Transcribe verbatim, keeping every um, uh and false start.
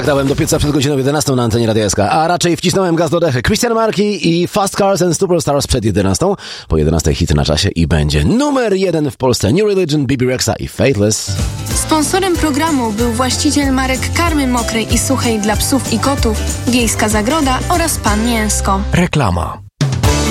Tak dałem do pieca przed godziną jedenastą na antenie Radia S K, a raczej wcisnąłem gaz do dechy. Christian Marki i Fast Cars and Superstars przed jedenastą. Po jedenastej hity na czasie i będzie numer jeden w Polsce. New Religion, Bibi Rexa i Faithless. Sponsorem programu był właściciel marek karmy mokrej i suchej dla psów i kotów, Wiejska Zagroda oraz Pan Mięsko. Reklama.